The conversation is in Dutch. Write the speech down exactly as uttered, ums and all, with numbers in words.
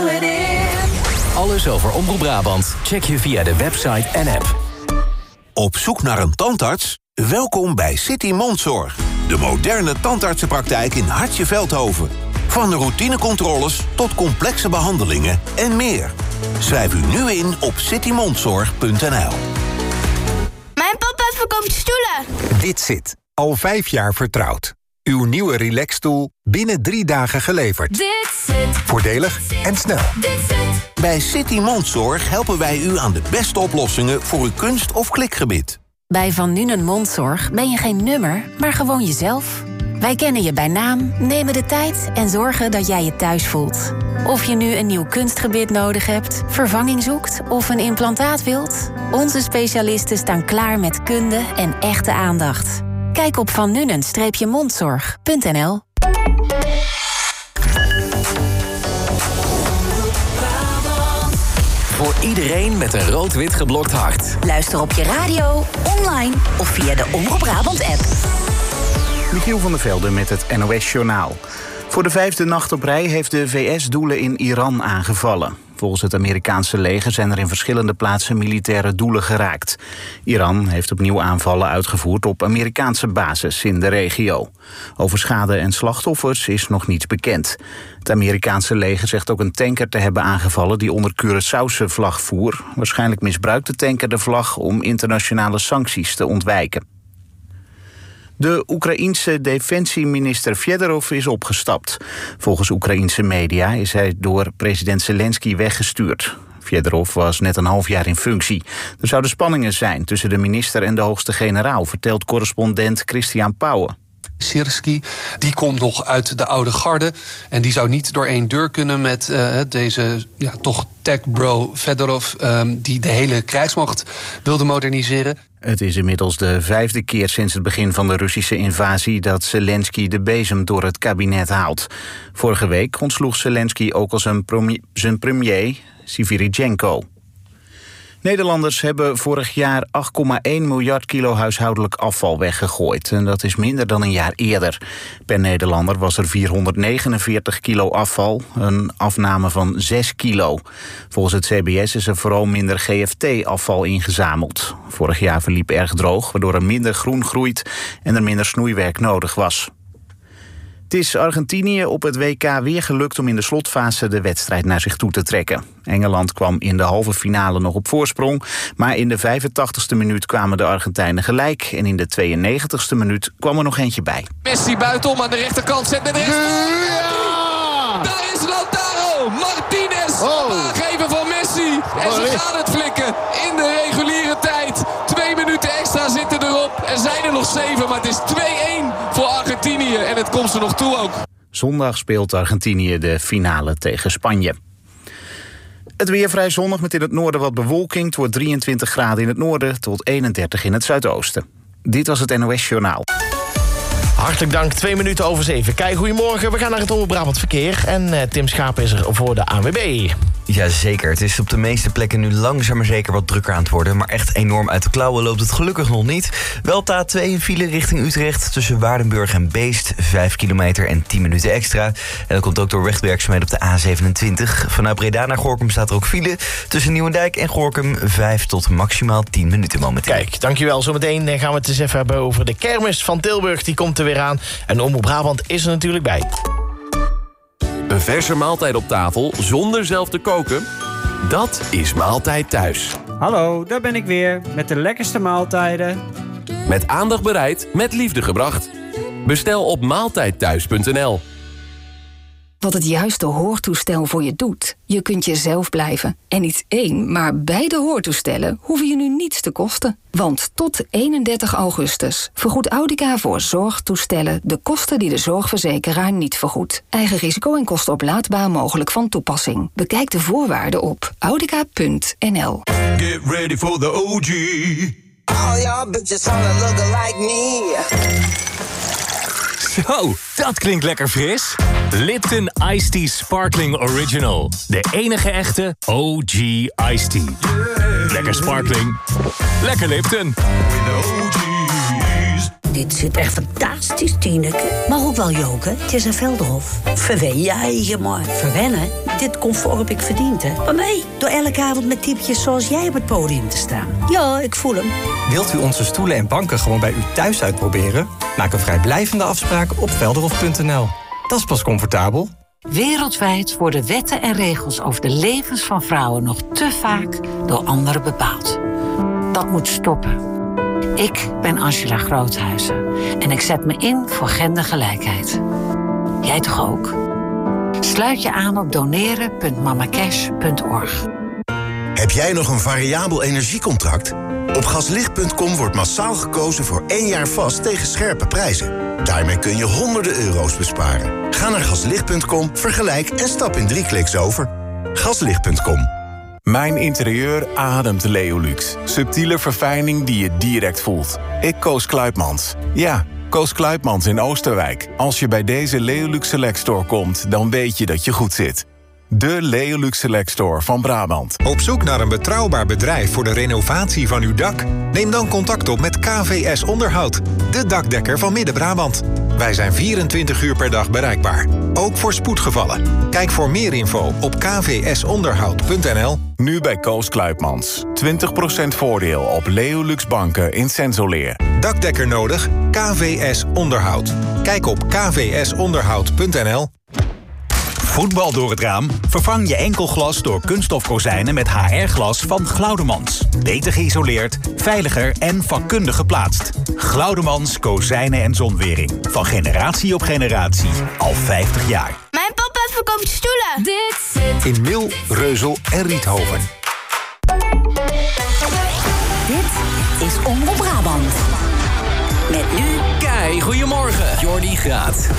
feel it in. Alles over Omroep Brabant check je via de website en app. Op zoek naar een tandarts? Welkom bij City Mondzorg. De moderne tandartsenpraktijk in Hartje Veldhoven. Van de routinecontroles tot complexe behandelingen en meer. Schrijf u nu in op city mondzorg punt n l. Mijn papa verkoopt stoelen. Dit zit. Al vijf jaar vertrouwd. Uw nieuwe relaxstoel binnen drie dagen geleverd. Dit zit. Voordelig en snel. Dit zit. Bij City Mondzorg helpen wij u aan de beste oplossingen voor uw kunst- of klikgebied. Bij Van Nuenen Mondzorg ben je geen nummer, maar gewoon jezelf. Wij kennen je bij naam, nemen de tijd en zorgen dat jij je thuis voelt. Of je nu een nieuw kunstgebied nodig hebt, vervanging zoekt of een implantaat wilt, onze specialisten staan klaar met kunde en echte aandacht. Kijk op van nuenen mondzorg punt n l. Voor iedereen met een rood-wit geblokt hart. Luister op je radio, online of via de Omroep Brabant-app. Michiel van der Velde met het N O S-journaal. Voor de vijfde nacht op rij heeft de V S doelen in Iran aangevallen. Volgens het Amerikaanse leger zijn er in verschillende plaatsen militaire doelen geraakt. Iran heeft opnieuw aanvallen uitgevoerd op Amerikaanse bases in de regio. Over schade en slachtoffers is nog niets bekend. Het Amerikaanse leger zegt ook een tanker te hebben aangevallen die onder Curaçaose vlag voer. Waarschijnlijk misbruikt de tanker de vlag om internationale sancties te ontwijken. De Oekraïense defensieminister Fedorov is opgestapt. Volgens Oekraïense media is hij door president Zelensky weggestuurd. Fedorov was net een half jaar in functie. Er zouden spanningen zijn tussen de minister en de hoogste generaal, vertelt correspondent Christian Pauwen. Sirski, die komt nog uit de oude garde. En die zou niet door één deur kunnen met uh, deze ja, toch tech-bro Fedorov, um, die de hele krijgsmacht wilde moderniseren. Het is inmiddels de vijfde keer sinds het begin van de Russische invasie dat Zelensky de bezem door het kabinet haalt. Vorige week ontsloeg Zelensky ook al zijn, promi- zijn premier, Svyrijenko. Nederlanders hebben vorig jaar acht komma één miljard kilo huishoudelijk afval weggegooid. En dat is minder dan een jaar eerder. Per Nederlander was er vierhonderdnegenenveertig kilo afval, een afname van zes kilo. Volgens het C B S is er vooral minder G F T-afval ingezameld. Vorig jaar verliep erg droog, waardoor er minder groen groeit en er minder snoeiwerk nodig was. Het is Argentinië op het W K weer gelukt om in de slotfase de wedstrijd naar zich toe te trekken. Engeland kwam in de halve finale nog op voorsprong, maar in de vijfentachtigste minuut kwamen de Argentijnen gelijk en in de tweeënnegentigste minuut kwam er nog eentje bij. Messi buitenom aan de rechterkant, zet met de rechts. Ja! Daar is Lautaro Martinez, oh. Aangeven van Messi. En ze gaan het flikken in de reguliere tijd. Twee minuten extra zitten erop. Er zijn er nog zeven, maar het is twee-één voor Argentinië. En het komt er nog toe ook. Zondag speelt Argentinië de finale tegen Spanje. Het weer vrij zonnig met in het noorden wat bewolking. Het wordt drieëntwintig graden in het noorden tot eenendertig in het zuidoosten. Dit was het N O S-journaal. Hartelijk dank, twee minuten over zeven. Kijk, goedemorgen, we gaan naar het Omroep Brabant Verkeer. En uh, Tim Schaap is er voor de A N W B. Jazeker, het is op de meeste plekken nu langzaam maar zeker wat drukker aan het worden. Maar echt enorm uit de klauwen loopt het gelukkig nog niet. Wel op de A twee een file richting Utrecht tussen Waardenburg en Beest. vijf kilometer en tien minuten extra. En dat komt ook door wegwerkzaamheden op de A zevenentwintig. Vanuit Breda naar Gorinchem staat er ook file. Tussen Nieuwendijk en Gorinchem vijf tot maximaal tien minuten momenteel. Kijk, dankjewel. Zometeen gaan we het eens even hebben over de kermis van Tilburg. Die komt er weer aan. En Omroep Brabant is er natuurlijk bij. Een verse maaltijd op tafel zonder zelf te koken? Dat is Maaltijd Thuis. Hallo, daar ben ik weer met de lekkerste maaltijden. Met aandacht bereid, met liefde gebracht. Bestel op maaltijdthuis punt n l. Wat het juiste hoortoestel voor je doet. Je kunt jezelf blijven. En niet één, maar beide hoortoestellen hoeven je nu niets te kosten. Want tot eenendertig augustus vergoedt Audica voor zorgtoestellen de kosten die de zorgverzekeraar niet vergoedt. Eigen risico en kosten oplaadbaar mogelijk van toepassing. Bekijk de voorwaarden op audica punt n l. Get ready for the O G. All y'all bitches wanna look like me. Zo, dat klinkt lekker fris. Lipton Iced Tea Sparkling Original. De enige echte O G Iced Tea. Yeah. Lekker sparkling. Lekker Lipton. Dit zit echt fantastisch, Tineke. Maar ook wel joken. Het is een Veldhof. Verwen je eigen maar. Verwennen, dit comfort heb ik verdiend, hè. Waarmee? Door elke avond met typetjes zoals jij op het podium te staan. Ja, ik voel hem. Wilt u onze stoelen en banken gewoon bij u thuis uitproberen? Maak een vrijblijvende afspraak op velderhof punt n l. Dat is pas comfortabel. Wereldwijd worden wetten en regels over de levens van vrouwen nog te vaak door anderen bepaald. Dat moet stoppen. Ik ben Angela Groothuizen en ik zet me in voor gendergelijkheid. Jij toch ook? Sluit je aan op doneren punt mamacash punt org. Heb jij nog een variabel energiecontract? Op gaslicht punt com wordt massaal gekozen voor één jaar vast tegen scherpe prijzen. Daarmee kun je honderden euro's besparen. Ga naar gaslicht punt com, vergelijk en stap in drie kliks over. gaslicht punt com. Mijn interieur ademt Leolux. Subtiele verfijning die je direct voelt. Ik koos Kluipmans. Ja, koos Kluipmans in Oosterwijk. Als je bij deze Leolux Select Store komt, dan weet je dat je goed zit. De Leolux Select Store van Brabant. Op zoek naar een betrouwbaar bedrijf voor de renovatie van uw dak? Neem dan contact op met K V S Onderhoud, de dakdekker van Midden-Brabant. Wij zijn vierentwintig uur per dag bereikbaar, ook voor spoedgevallen. Kijk voor meer info op k v s onderhoud punt n l. Nu bij Koos Kluipmans. twintig procent voordeel op Leolux banken in Sensoleer. Dakdekker nodig? K V S Onderhoud. Kijk op k v s onderhoud punt n l. Voetbal door het raam? Vervang je enkelglas door kunststof kozijnen met H R-glas van Glaudemans. Beter geïsoleerd, veiliger en vakkundig geplaatst. Glaudemans kozijnen en zonwering. Van generatie op generatie. Al vijftig jaar. Mijn papa verkoopt stoelen. Dit zit In Mil, Reuzel en Riethoven. Dit is Omroep Brabant. Met nu... Kei, goedemorgen. Jordi Graat.